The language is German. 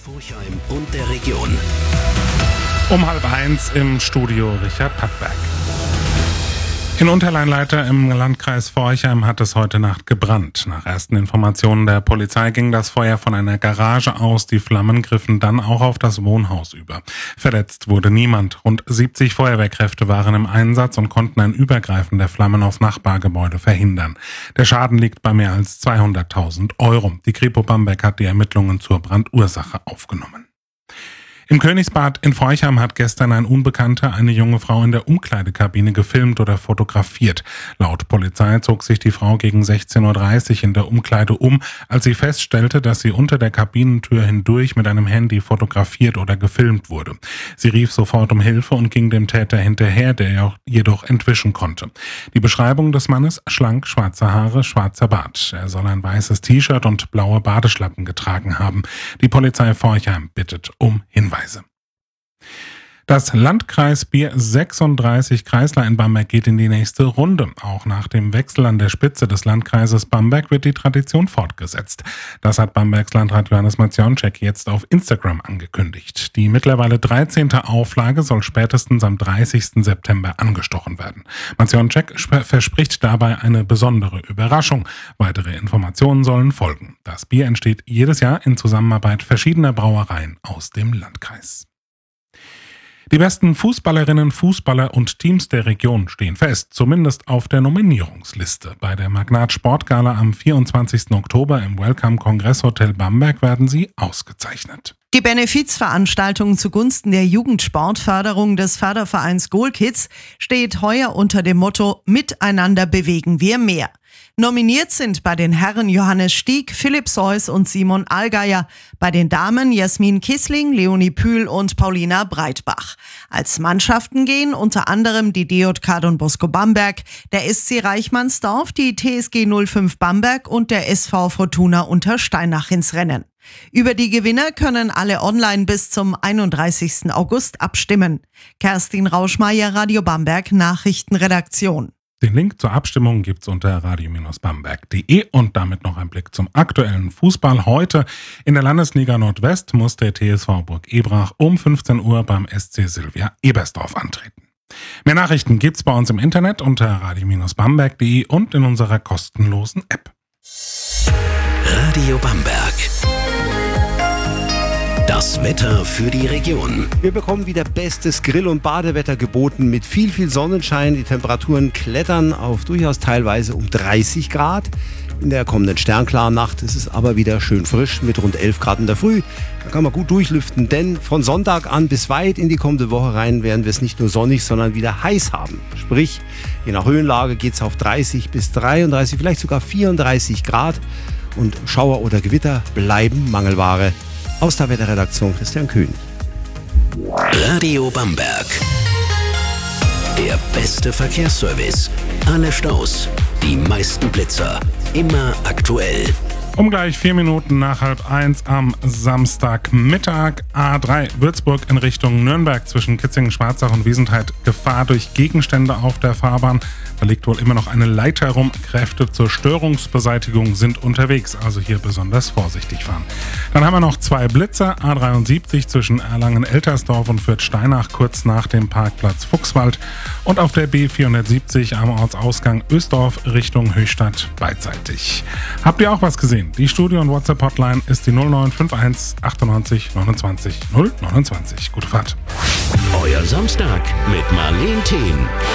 Forchheim und der Region. Um 12:30 im Studio Richard Pattberg. In Unterleinleiter im Landkreis Forchheim hat es heute Nacht gebrannt. Nach ersten Informationen der Polizei ging das Feuer von einer Garage aus. Die Flammen griffen dann auch auf das Wohnhaus über. Verletzt wurde niemand. Rund 70 Feuerwehrkräfte waren im Einsatz und konnten ein Übergreifen der Flammen auf Nachbargebäude verhindern. Der Schaden liegt bei mehr als 200.000 Euro. Die Kripo Bamberg hat die Ermittlungen zur Brandursache aufgenommen. Im Königsbad in Forchheim hat gestern ein Unbekannter eine junge Frau in der Umkleidekabine gefilmt oder fotografiert. Laut Polizei zog sich die Frau gegen 16:30 Uhr in der Umkleide um, als sie feststellte, dass sie unter der Kabinentür hindurch mit einem Handy fotografiert oder gefilmt wurde. Sie rief sofort um Hilfe und ging dem Täter hinterher, der jedoch entwischen konnte. Die Beschreibung des Mannes: schlank, schwarze Haare, schwarzer Bart. Er soll ein weißes T-Shirt und blaue Badeschlappen getragen haben. Die Polizei Forchheim bittet um Hinweise. Das Landkreis Bier 36 Kreisler in Bamberg geht in die nächste Runde. Auch nach dem Wechsel an der Spitze des Landkreises Bamberg wird die Tradition fortgesetzt. Das hat Bambergs Landrat Johannes Macionczek jetzt auf Instagram angekündigt. Die mittlerweile 13. Auflage soll spätestens am 30. September angestochen werden. Macionczek verspricht dabei eine besondere Überraschung. Weitere Informationen sollen folgen. Das Bier entsteht jedes Jahr in Zusammenarbeit verschiedener Brauereien aus dem Landkreis. Die besten Fußballerinnen, Fußballer und Teams der Region stehen fest, zumindest auf der Nominierungsliste. Bei der Magnat Sportgala am 24. Oktober im Welcome Kongresshotel Bamberg werden sie ausgezeichnet. Die Benefizveranstaltung zugunsten der Jugendsportförderung des Fördervereins Goalkids steht heuer unter dem Motto Miteinander bewegen wir mehr. Nominiert sind bei den Herren Johannes Stieg, Philipp Seuss und Simon Allgeier, bei den Damen Jasmin Kissling, Leonie Pühl und Paulina Breitbach. Als Mannschaften gehen unter anderem die DJK Don Bosco Bamberg, der SC Reichmannsdorf, die TSG 05 Bamberg und der SV Fortuna Untersteinach ins Rennen. Über die Gewinner können alle online bis zum 31. August abstimmen. Kerstin Rauschmeier, Radio Bamberg, Nachrichtenredaktion. Den Link zur Abstimmung gibt's unter radio-bamberg.de und damit noch ein Blick zum aktuellen Fußball. Heute in der Landesliga Nordwest muss der TSV Burg-Ebrach um 15 Uhr beim SC Sylvia Ebersdorf antreten. Mehr Nachrichten gibt's bei uns im Internet unter radio-bamberg.de und in unserer kostenlosen App. Radio Bamberg. Das Wetter für die Region. Wir bekommen wieder bestes Grill- und Badewetter geboten mit viel Sonnenschein. Die Temperaturen klettern auf durchaus teilweise um 30 Grad. In der kommenden sternklaren Nacht ist es aber wieder schön frisch mit rund 11 Grad in der Früh. Da kann man gut durchlüften, denn von Sonntag an bis weit in die kommende Woche rein werden wir es nicht nur sonnig, sondern wieder heiß haben. Sprich, je nach Höhenlage geht es auf 30 bis 33, vielleicht sogar 34 Grad. Und Schauer oder Gewitter bleiben Mangelware. Aus der Wetterredaktion Christian Kühn. Radio Bamberg. Der beste Verkehrsservice. Alle Staus, die meisten Blitzer. Immer aktuell. Um gleich 4 Minuten nach 12:30 am Samstagmittag. A3 Würzburg in Richtung Nürnberg zwischen Kitzingen, Schwarzach und Wiesentheit. Gefahr durch Gegenstände auf der Fahrbahn. Da liegt wohl immer noch eine Leiter rum. Kräfte zur Störungsbeseitigung sind unterwegs, also hier besonders vorsichtig fahren. Dann haben wir noch 2 Blitzer. A73 zwischen Erlangen-Eltersdorf und Fürth-Steinach kurz nach dem Parkplatz Fuchswald. Und auf der B470 am Ortsausgang Ösdorf Richtung Höchstadt beidseitig. Habt ihr auch was gesehen? Die Studio- und WhatsApp-Hotline ist die 0951 98 29 029. Gute Fahrt. Euer Samstag mit Marleen Thien.